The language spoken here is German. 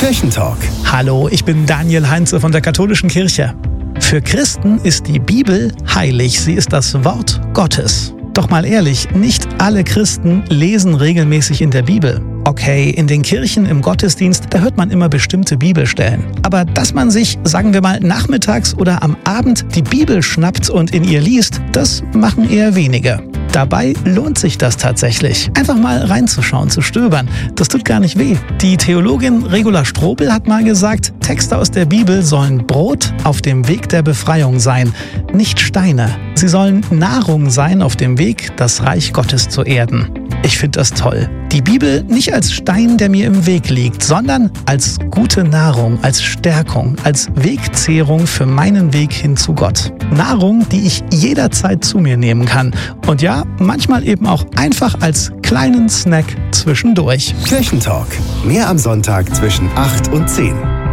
Kirchentalk. Hallo, ich bin Daniel Heinze von der Katholischen Kirche. Für Christen ist die Bibel heilig, sie ist das Wort Gottes. Doch mal ehrlich, nicht alle Christen lesen regelmäßig in der Bibel. Okay, in den Kirchen im Gottesdienst, da hört man immer bestimmte Bibelstellen. Aber dass man sich, sagen wir mal, nachmittags oder am Abend die Bibel schnappt und in ihr liest, das machen eher wenige. Dabei lohnt sich das tatsächlich. Einfach mal reinzuschauen, zu stöbern. Das tut gar nicht weh. Die Theologin Regula Strobel hat mal gesagt, Texte aus der Bibel sollen Brot auf dem Weg der Befreiung sein, nicht Steine. Sie sollen Nahrung sein auf dem Weg, das Reich Gottes zu erden. Ich finde das toll. Die Bibel nicht als Stein, der mir im Weg liegt, sondern als gute Nahrung, als Stärkung, als Wegzehrung für meinen Weg hin zu Gott. Nahrung, die ich jederzeit zu mir nehmen kann. Und ja, manchmal eben auch einfach als kleinen Snack zwischendurch. Kirchentalk. Mehr am Sonntag zwischen 8 und 10.